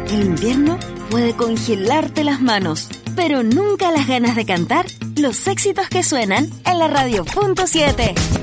El invierno puede congelarte las manos, pero nunca las ganas de cantar los éxitos que suenan en la Radio.7.